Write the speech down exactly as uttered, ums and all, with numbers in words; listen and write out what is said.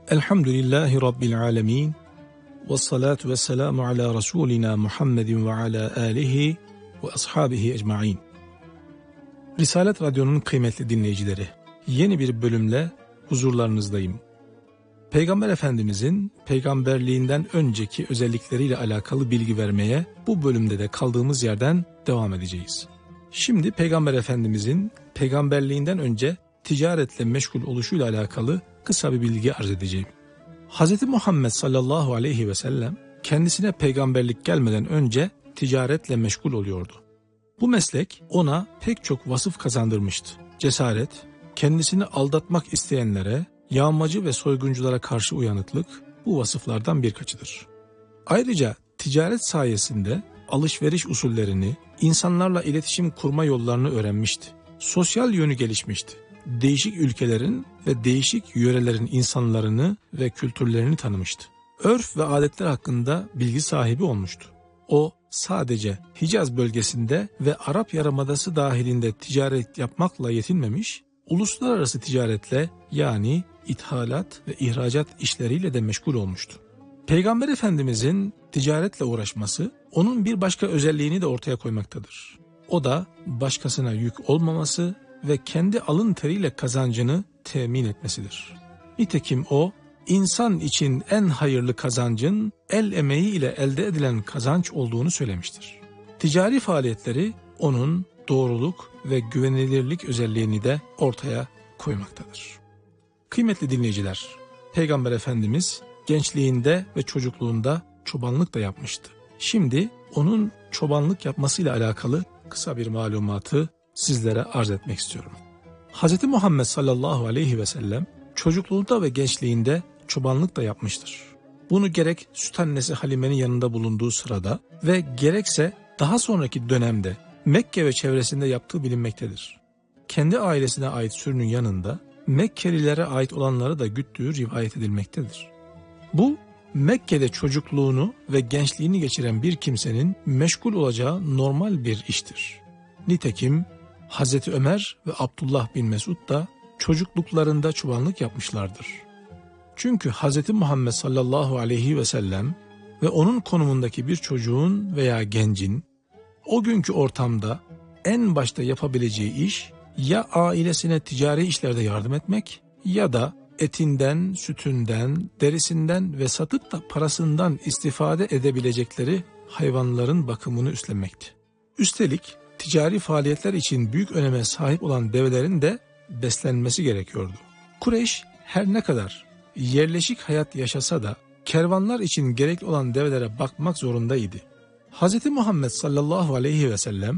Elhamdülillahi Rabbil alemin. Ve salatu ve selamu ala Resulina Muhammedin ve ala alihi ve ashabihi ecmain. Risalet Radyo'nun kıymetli dinleyicileri, yeni bir bölümle huzurlarınızdayım. Peygamber Efendimizin peygamberliğinden önceki özellikleriyle alakalı bilgi vermeye bu bölümde de kaldığımız yerden devam edeceğiz. Şimdi Peygamber Efendimizin peygamberliğinden önce ticaretle meşgul oluşuyla alakalı kısa bir bilgi arz edeceğim. Hz. Muhammed sallallahu aleyhi ve sellem kendisine peygamberlik gelmeden önce ticaretle meşgul oluyordu. Bu meslek ona pek çok vasıf kazandırmıştı. Cesaret, kendisini aldatmak isteyenlere, yağmacı ve soygunculara karşı uyanıklık bu vasıflardan birkaçıdır. Ayrıca ticaret sayesinde alışveriş usullerini, insanlarla iletişim kurma yollarını öğrenmişti. Sosyal yönü gelişmişti. Değişik ülkelerin ve değişik yörelerin insanlarını ve kültürlerini tanımıştı. Örf ve adetler hakkında bilgi sahibi olmuştu. O sadece Hicaz bölgesinde ve Arap Yarımadası dahilinde ticaret yapmakla yetinmemiş, uluslararası ticaretle yani ithalat ve ihracat işleriyle de meşgul olmuştu. Peygamber Efendimizin ticaretle uğraşması onun bir başka özelliğini de ortaya koymaktadır. O da başkasına yük olmaması ve kendi alın teriyle kazancını temin etmesidir. Nitekim o, insan için en hayırlı kazancın el emeği ile elde edilen kazanç olduğunu söylemiştir. Ticari faaliyetleri onun doğruluk ve güvenilirlik özelliğini de ortaya koymaktadır. Kıymetli dinleyiciler, Peygamber Efendimiz gençliğinde ve çocukluğunda çobanlık da yapmıştı. Şimdi onun çobanlık yapmasıyla alakalı kısa bir malumatı sizlere arz etmek istiyorum. Hz. Muhammed sallallahu aleyhi ve sellem çocukluğunda ve gençliğinde çobanlık da yapmıştır. Bunu gerek süt annesi Halime'nin yanında bulunduğu sırada ve gerekse daha sonraki dönemde Mekke ve çevresinde yaptığı bilinmektedir. Kendi ailesine ait sürünün yanında Mekkelilere ait olanları da güttüğü rivayet edilmektedir. Bu Mekke'de çocukluğunu ve gençliğini geçiren bir kimsenin meşgul olacağı normal bir iştir. Nitekim Hazreti Ömer ve Abdullah bin Mesud da çocukluklarında çobanlık yapmışlardır. Çünkü Hazreti Muhammed sallallahu aleyhi ve sellem ve onun konumundaki bir çocuğun veya gencin o günkü ortamda en başta yapabileceği iş ya ailesine ticari işlerde yardım etmek ya da etinden, sütünden, derisinden ve satıp da parasından istifade edebilecekleri hayvanların bakımını üstlenmekti. Üstelik ticari faaliyetler için büyük öneme sahip olan develerin de beslenmesi gerekiyordu. Kureyş her ne kadar yerleşik hayat yaşasa da kervanlar için gerekli olan develere bakmak zorundaydı. Hz. Muhammed sallallahu aleyhi ve sellem